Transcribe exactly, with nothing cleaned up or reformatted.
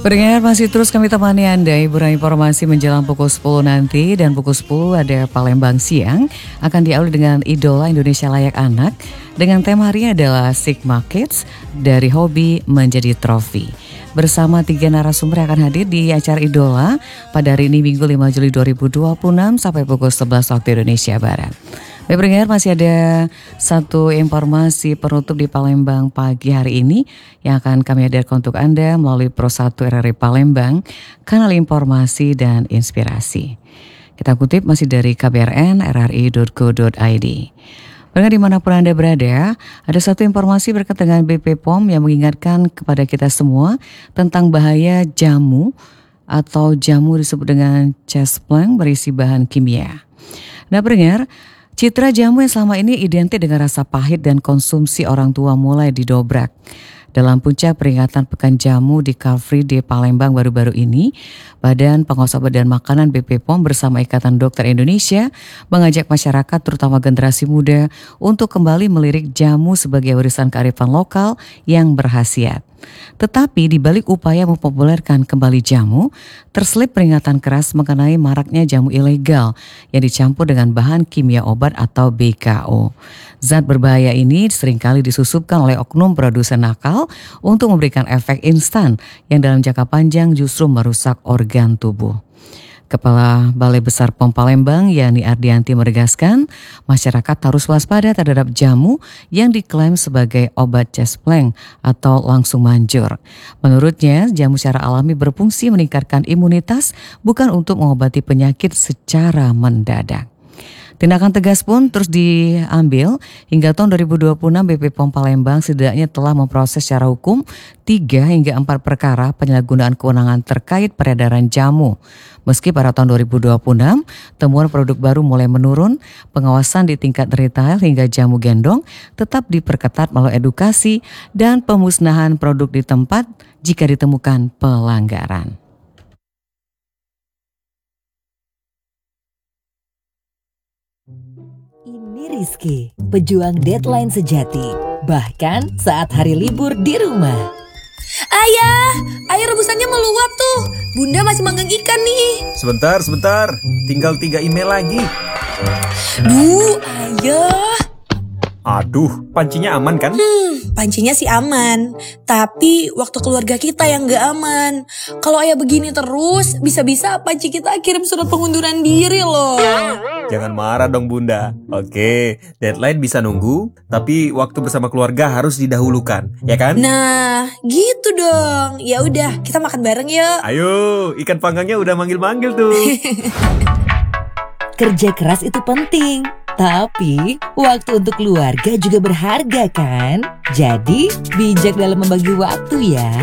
Pendengar masih terus kami temani Anda hiburan informasi menjelang pukul sepuluh nanti, dan pukul sepuluh ada Palembang Siang akan diawali dengan Idola Indonesia Layak Anak dengan tema hari ini adalah Sigma Kids dari hobi menjadi trofi. Bersama tiga narasumber yang akan hadir di acara Idola pada hari ini Minggu lima Juli dua ribu dua puluh enam sampai pukul sebelas waktu Indonesia Barat. Baik pendengar, masih ada satu informasi penutup di Palembang pagi hari ini yang akan kami hadirkan untuk Anda melalui Pro satu R R I Palembang, kanal informasi dan inspirasi. Kita kutip masih dari k b r n r r i dot co dot i d. Pendengar dimanapun Anda berada, ada satu informasi berkaitan dengan B P P O M yang mengingatkan kepada kita semua tentang bahaya jamu atau jamu disebut dengan chestplunk berisi bahan kimia. Nah pendengar, citra jamu yang selama ini identik dengan rasa pahit dan konsumsi orang tua mulai didobrak. Dalam puncak peringatan Pekan Jamu di Car Free Day Palembang baru-baru ini, Badan Pengawas Obat dan Makanan B P P O M bersama Ikatan Dokter Indonesia mengajak masyarakat terutama generasi muda untuk kembali melirik jamu sebagai warisan kearifan lokal yang berkhasiat. Tetapi di balik upaya mempopulerkan kembali jamu, terselip peringatan keras mengenai maraknya jamu ilegal yang dicampur dengan bahan kimia obat atau B K O. Zat berbahaya ini seringkali disusupkan oleh oknum produsen nakal untuk memberikan efek instan yang dalam jangka panjang justru merusak organ tubuh. Kepala Balai Besar P O M Palembang Yani Ardianti menegaskan masyarakat harus waspada terhadap jamu yang diklaim sebagai obat chestplunk atau langsung manjur. Menurutnya, jamu secara alami berfungsi meningkatkan imunitas bukan untuk mengobati penyakit secara mendadak. Tindakan tegas pun terus diambil. Hingga tahun dua ribu dua puluh enam B P P O M Palembang setidaknya telah memproses secara hukum tiga hingga empat perkara penyalahgunaan kewenangan terkait peredaran jamu. Meski pada tahun dua ribu dua puluh enam temuan produk baru mulai menurun, pengawasan di tingkat retail hingga jamu gendong tetap diperketat melalui edukasi dan pemusnahan produk di tempat jika ditemukan pelanggaran. Ini Rizky, pejuang deadline sejati, bahkan saat hari libur di rumah. Ayah, air rebusannya meluap tuh. Bunda masih manggang ikan nih. Sebentar, sebentar. Tinggal tiga email lagi. Duh, ayah. Aduh, pancinya aman kan? Hmm, pancinya sih aman. Tapi waktu keluarga kita yang gak aman. Kalau ayah begini terus, bisa-bisa panci kita kirim surat pengunduran diri loh. Jangan marah dong Bunda. Oke, deadline bisa nunggu, tapi waktu bersama keluarga harus didahulukan, ya kan? Nah, gitu dong. Ya udah, kita makan bareng yuk. Ayo, ikan panggangnya udah manggil-manggil tuh. Kerja keras itu penting, tapi waktu untuk keluarga juga berharga kan? Jadi bijak dalam membagi waktu ya.